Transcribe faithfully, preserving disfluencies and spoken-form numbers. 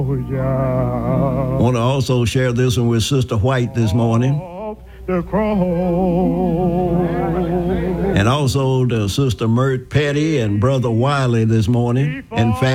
Want to also share this one with Sister White this morning. And also to Sister Mert Petty and Brother Wiley this morning. And